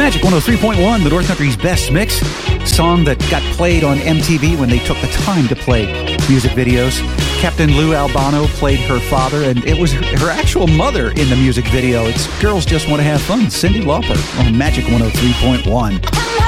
Magic 103.1, the North Country's best mix. Song that got played on MTV when they took the time to play music videos. Captain Lou Albano played her father, and it was her actual mother in the music video. It's Girls Just Want to Have Fun, Cyndi Lauper on Magic 103.1.